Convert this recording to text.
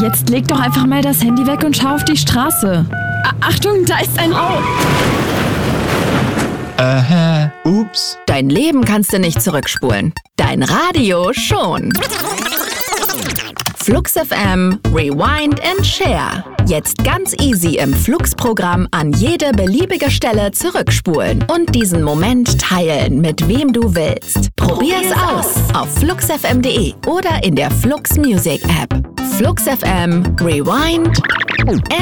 Jetzt leg doch einfach mal das Handy weg und schau auf die Straße. Achtung, da ist ein Rauch. Ups. Dein Leben kannst du nicht zurückspulen. Dein Radio schon. Flux FM, Rewind and Share. Jetzt ganz easy im Flux-Programm an jede beliebige Stelle zurückspulen und diesen Moment teilen, mit wem du willst. Probier's aus auf fluxfm.de oder in der Flux Music App. Flux FM, Rewind and